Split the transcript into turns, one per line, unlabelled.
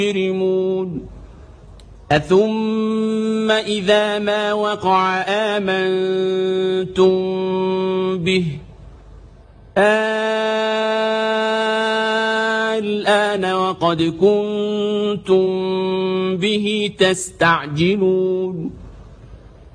مجرمون أثم إذا ما وقع آمنتم به الآن وقد كنتم به تستعجلون